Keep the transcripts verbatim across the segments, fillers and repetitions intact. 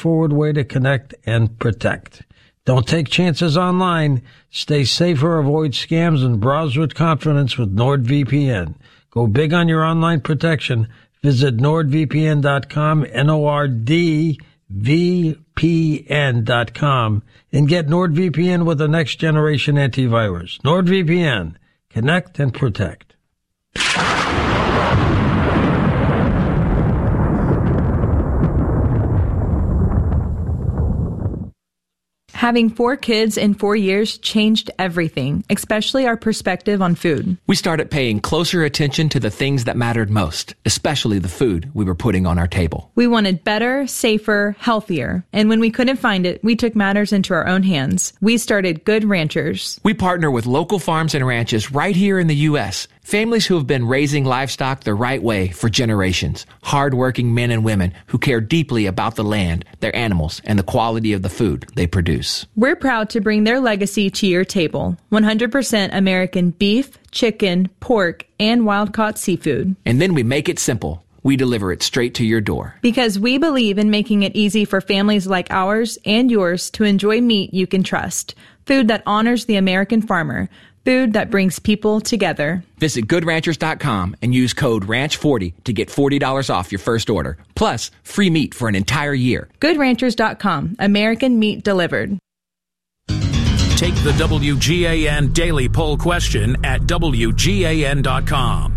straightforward way to connect and protect. Don't take chances online. Stay safer, avoid scams, and browse with confidence with NordVPN. Go big on your online protection. Visit nord v p n dot com, N O R D V P N dot com, and get NordVPN with the next generation antivirus. NordVPN. Connect and protect. Having four kids in four years changed everything, especially our perspective on food. We started paying closer attention to the things that mattered most, especially the food we were putting on our table. We wanted better, safer, healthier. And when we couldn't find it, we took matters into our own hands. We started Good Ranchers. We partner with local farms and ranches right here in the U S, families who have been raising livestock the right way for generations. Hard-working men and women who care deeply about the land, their animals, and the quality of the food they produce. We're proud to bring their legacy to your table. one hundred percent American beef, chicken, pork, and wild-caught seafood. And then we make it simple. We deliver it straight to your door. Because we believe in making it easy for families like ours and yours to enjoy meat you can trust. Food that honors the American farmer. Food that brings people together. Visit good ranchers dot com and use code ranch forty to get forty dollars off your first order. Plus, free meat for an entire year. good ranchers dot com. American meat delivered. Take the W G A N Daily Poll question at W G A N dot com.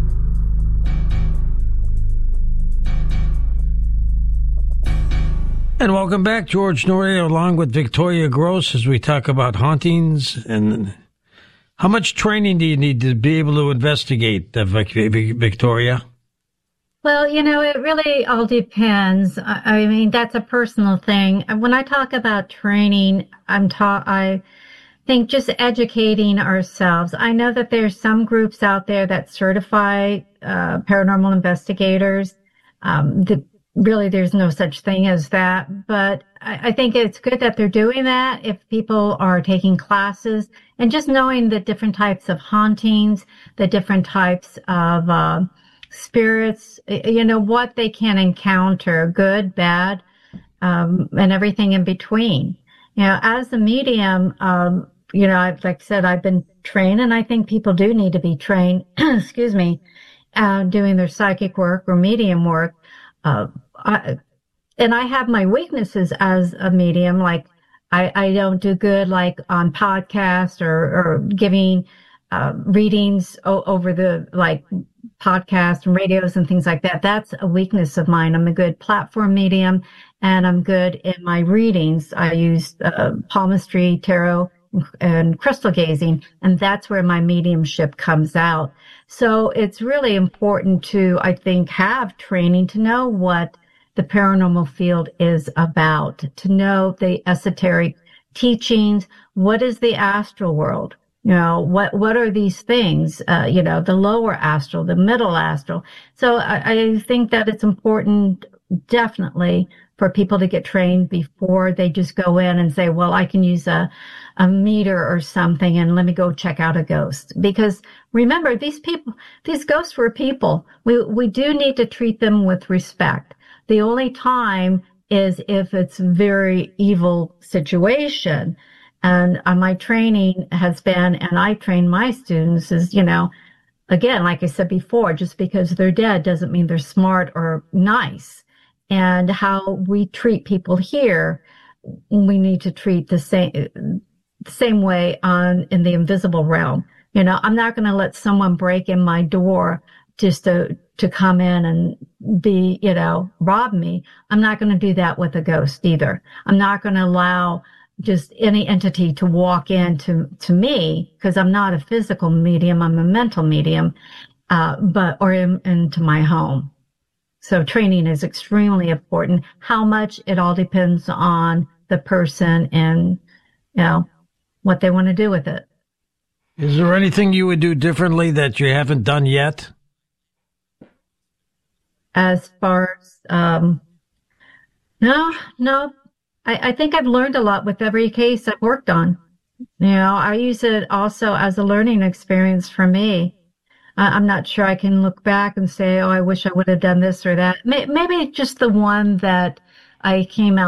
And welcome back, George Noory, along with Victoria Gross, as we talk about hauntings. And how much training do you need to be able to investigate, uh, Victoria? Well, you know, it really all depends. I, I mean, that's a personal thing. When I talk about training, I'm ta- I think just educating ourselves. I know that there's some groups out there that certify uh, paranormal investigators. Um, the, really, there's no such thing as that. But I, I think it's good that they're doing that if people are taking classes and just knowing the different types of hauntings, the different types of uh spirits, you know, what they can encounter, good, bad, um, and everything in between. You know, as a medium, um, you know, I've, like I said, I've been trained, and I think people do need to be trained, excuse me, uh, doing their psychic work or medium work. Uh, I, and I have my weaknesses as a medium, like I, I don't do good, like on podcasts or, or giving uh, readings o- over the, like, podcasts and radios and things like that. That's a weakness of mine. I'm a good platform medium, and I'm good in my readings. I use uh, palmistry, tarot, and crystal gazing, and that's where my mediumship comes out. So it's really important to, I think, have training to know what the paranormal field is about, to know the esoteric teachings. What is the astral world? You know, what, what are these things? Uh, you know, the lower astral, the middle astral. So I, I think that it's important, definitely, for people to get trained before they just go in and say, well, I can use a, a meter or something and let me go check out a ghost. Because remember, these people, these ghosts were people. We, we do need to treat them with respect. The only time is if it's a very evil situation. And uh, my training has been, and I train my students is, you know, again, like I said before, just because they're dead doesn't mean they're smart or nice. And how we treat people here, we need to treat the same, the same way on in the invisible realm. You know, I'm not going to let someone break in my door just to, to come in and be, you know, rob me. I'm not going to do that with a ghost either. I'm not going to allow just any entity to walk in to, to me, because I'm not a physical medium, I'm a mental medium, uh, but, or in, into my home. So training is extremely important. How much, it all depends on the person and, you know, what they want to do with it. Is there anything you would do differently that you haven't done yet? As far as, um, no, no. I, I think I've learned a lot with every case I've worked on. You know, I use it also as a learning experience for me. Uh, I'm not sure I can look back and say, oh, I wish I would have done this or that. Maybe just the one that I came out